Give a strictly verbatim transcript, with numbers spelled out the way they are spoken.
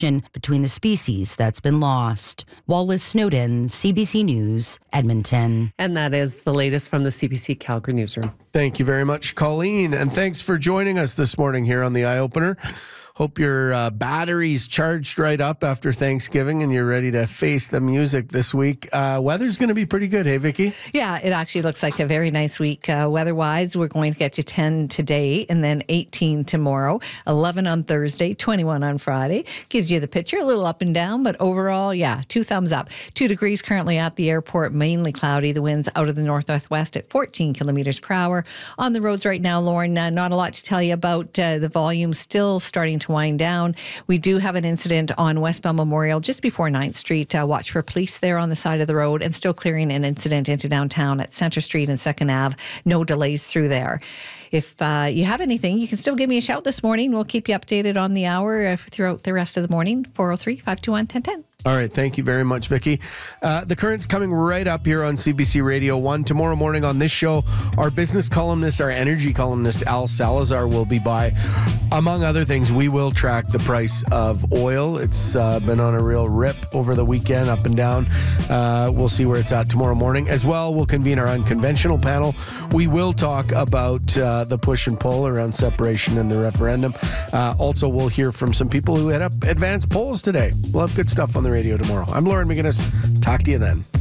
between the species that's been lost. Wallace Snowden, C B C News, Edmonton. And that is the latest from the C B C Calgary newsroom. Thank you very much, Colleen. And thanks for joining us this morning here on the Eye Opener. Hope your uh, battery's charged right up after Thanksgiving and you're ready to face the music this week. Uh, weather's going to be pretty good, hey, Vicky? Yeah, it actually looks like a very nice week. Uh, weather-wise, we're going to get to ten today and then eighteen tomorrow, eleven on Thursday, twenty-one on Friday. Gives you the picture, a little up and down, but overall, yeah, two thumbs up. Two degrees currently at the airport, mainly cloudy. The winds out of the north-northwest at fourteen kilometers per hour. On the roads right now, Lauren, uh, not a lot to tell you about. Uh, the volume still starting to wind down. We do have an incident on Westbound Memorial just before ninth Street. Uh, watch for police there on the side of the road, and still clearing an incident into downtown at Centre Street and second Avenue. No delays through there. If uh, you have anything, you can still give me a shout this morning. We'll keep you updated on the hour uh, throughout the rest of the morning. four oh three, five two one, one oh one oh. All right. Thank you very much, Vicky. Uh, the Current's coming right up here on C B C Radio one. Tomorrow morning on this show, our business columnist, our energy columnist, Al Salazar, will be by. Among other things, we will track the price of oil. It's uh, been on a real rip over the weekend, up and down. Uh, we'll see where it's at tomorrow morning. As well, we'll convene our unconventional panel. We will talk about uh, the push and pull around separation and the referendum. Uh, also, we'll hear from some people who had up advanced polls today. We'll have good stuff on the radio tomorrow. I'm Lauren McGinnis. Talk to you then.